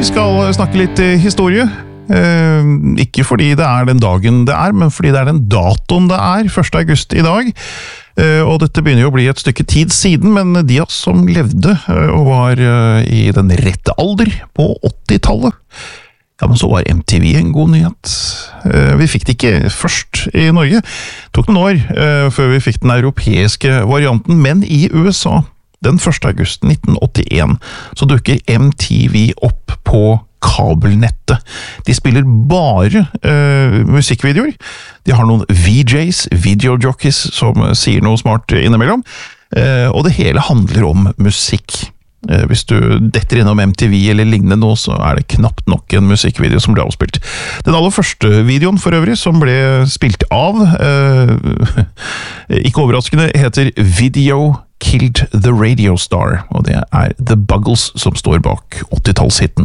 skal snakke litt historie. Ikke fordi det den dagen det men fordi det den datoen det 1. august i dag. Og dette begynner jo å bli et stykke tid siden, men de av oss som levde og var i den rette alder på 80-tallet, ja, men så var MTV en god nyhet. Vi fikk det ikke først i Norge. Det tok noen år før vi fikk den europeiske varianten, men i USA, den 1. august 1981, så dukker MTV opp på kabelnettet. De spiller bare musikkvideoer. De har noen VJs, videojockeys, som sier noe smart innimellom, og det hele handler om musikk. Hvis du detter innom MTV eller lignende nå, så det knapt nok en musikkvideo som ble avspilt. Den aller første videoen for øvrig som ble spilt av, ikke overraskende, heter Video Killed the Radio Star, og det The Buggles som står bak 80-tallshiten.